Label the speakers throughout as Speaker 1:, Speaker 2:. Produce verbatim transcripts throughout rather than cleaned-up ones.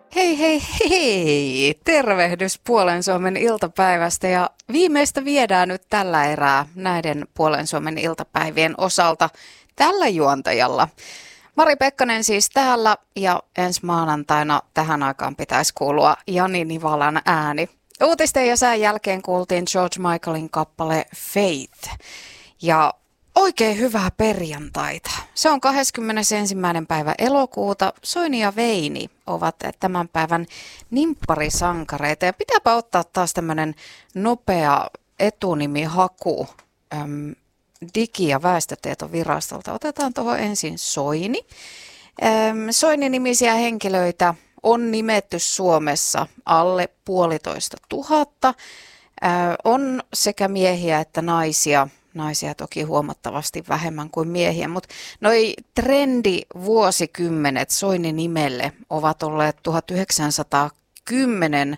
Speaker 1: Hei hei hei! Tervehdys Puolen Suomen iltapäivästä ja viimeistä viedään nyt tällä erää näiden Puolen Suomen iltapäivien osalta tällä juontajalla. Mari Pekkanen siis täällä ja ensi maanantaina tähän aikaan pitäisi kuulua Jani Nivalan ääni. Uutisten ja sään jälkeen kuultiin George Michaelin kappale Faith ja oikein hyvää perjantaita. Se on kahdeskymmenesensimmäinen päivä elokuuta. Soini ja Veini ovat tämän päivän nimpparisankareita. Ja pitääpä ottaa taas tämmöinen nopea etunimihaku äm, Digi- ja väestötietovirastolta. Otetaan tuohon ensin Soini. Äm, Soini-nimisiä henkilöitä on nimetty Suomessa alle puolitoista tuhatta. Äh, on sekä miehiä että naisia. Naisia toki huomattavasti vähemmän kuin miehiä, mutta noi trendivuosikymmenet Soini-nimelle ovat olleet tuhatyhdeksänsataakymmenen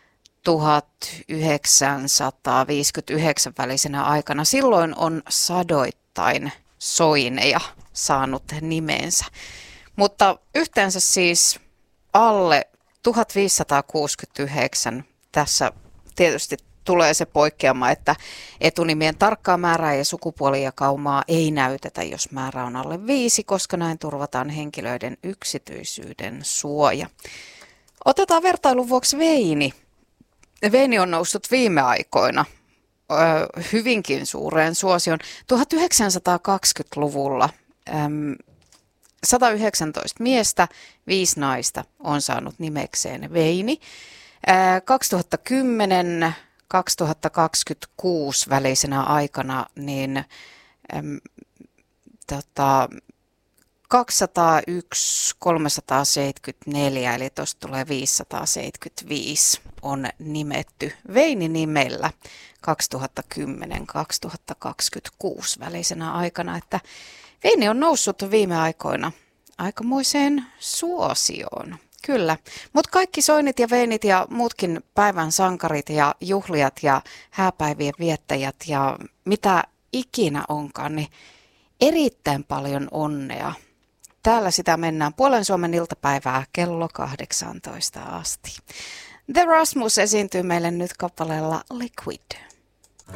Speaker 1: tuhatyhdeksänsataaviisikymmentäyhdeksän välisenä aikana. Silloin on sadoittain Soineja saanut nimensä, mutta yhteensä siis alle tuhatviisisataakuusikymmentäyhdeksän tässä tietysti tulee se poikkeama, että etunimien tarkkaa määrää ja sukupuolijakaumaa ei näytetä, jos määrä on alle viisi, koska näin turvataan henkilöiden yksityisyyden suoja. Otetaan vertailun vuoksi Veini. Veini on noussut viime aikoina ö, hyvinkin suureen suosioon. tuhatyhdeksänsataakaksikymmentäluvulla äm, sata yhdeksäntoista miestä, viisi naista on saanut nimekseen Veini. Ä, kaksituhattakymmenen kaksituhattakaksikymmentäkuusi välisenä aikana niin äm, tota, kaksisataayksi kolmesataaseitsemänkymmentäneljä, eli tuosta tulee viisisataaseitsemänkymmentäviisi, on nimetty Veini-nimellä kaksituhattakymmenen kaksituhattakaksikymmentäkuusi välisenä aikana, että Veini on noussut viime aikoina aikamoiseen suosioon. Kyllä, mutta kaikki Soinit ja Veinit ja muutkin päivän sankarit ja juhlijat ja hääpäivien viettäjät ja mitä ikinä onkaan, niin erittäin paljon onnea. Täällä sitä mennään Puolen Suomen iltapäivää kello kahdeksantoista asti. The Rasmus esiintyy meille nyt kappaleella Liquid.